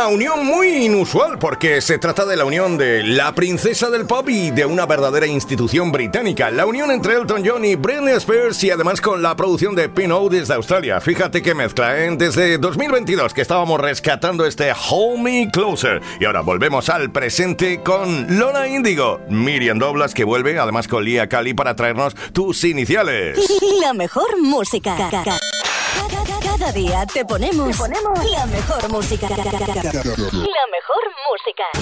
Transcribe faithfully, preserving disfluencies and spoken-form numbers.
una unión muy inusual porque se trata de la unión de la princesa del pop y de una verdadera institución británica. La unión entre Elton John y Britney Spears y además con la producción de P-O desde Australia. Fíjate qué mezcla, ¿eh? Desde dos mil veintidós que estábamos rescatando este Hold Me Closer y ahora volvemos al presente con Lola Índigo, Miriam Douglas que vuelve además con Lia Cali para traernos tus iniciales. La mejor música. Cada día te ponemos, te ponemos la mejor música. La mejor música.